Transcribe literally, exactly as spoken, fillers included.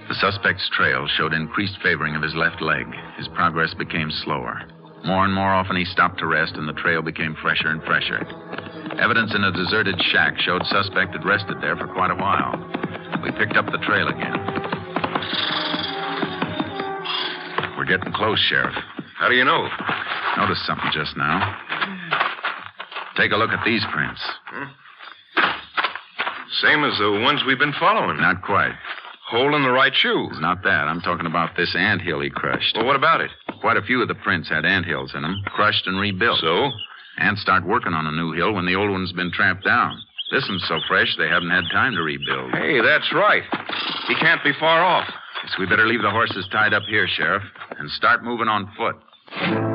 The suspect's trail showed increased favoring of his left leg. His progress became slower. More and more often he stopped to rest, and the trail became fresher and fresher. Evidence in a deserted shack showed suspect had rested there for quite a while. We picked up the trail again. We're getting close, Sheriff. How do you know? Noticed something just now. Take a look at these prints. Hmm? Same as the ones we've been following. Not quite. Hole in the right shoe. It's not that. I'm talking about this anthill he crushed. Well, what about it? Quite a few of the prints had anthills in them, crushed and rebuilt. So? Ants start working on a new hill when the old one's been tramped down. This one's so fresh they haven't had time to rebuild. Hey, that's right. He can't be far off. Guess we better leave the horses tied up here, Sheriff, and start moving on foot.